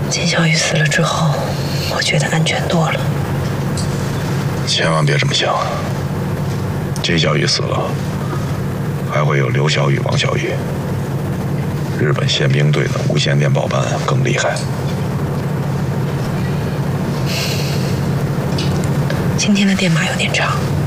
金小雨死了之后，我觉得安全多了。 千万别这么想。金小雨死了，还会有刘小雨、王小雨。日本宪兵队的无线电报班更厉害。 今天的电码有点长。